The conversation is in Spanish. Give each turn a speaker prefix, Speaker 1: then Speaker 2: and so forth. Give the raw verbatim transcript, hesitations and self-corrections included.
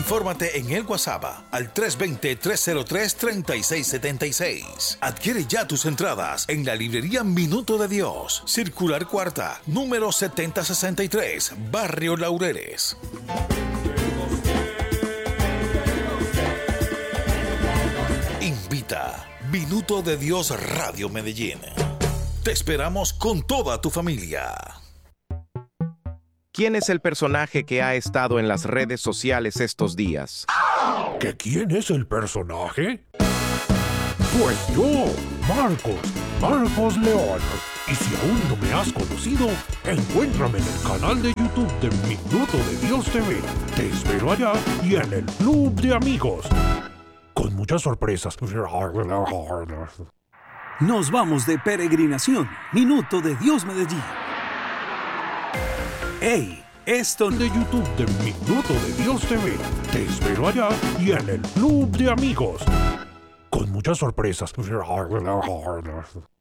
Speaker 1: Infórmate en el WhatsApp al tres dos cero, tres cero tres, tres seis siete seis. Adquiere ya tus entradas en la librería Minuto de Dios, Circular Cuarta, número setenta sesenta y tres, Barrio Laureles. Invita Minuto de Dios Radio Medellín. Te esperamos con toda tu familia.
Speaker 2: ¿Quién es el personaje que ha estado en las redes sociales estos días?
Speaker 3: ¿Que quién es el personaje? Pues yo, Marcos, Marcos León. Y si aún no me has conocido, encuéntrame en el canal de YouTube de Minuto de Dios T V. Te espero allá y en el Club de Amigos. Con muchas sorpresas.
Speaker 4: Nos vamos de peregrinación. Minuto de Dios Medellín. ¡Ey! Esto
Speaker 3: de YouTube de Minuto de Dios T V. Te espero allá y en el Club de Amigos. Con muchas sorpresas.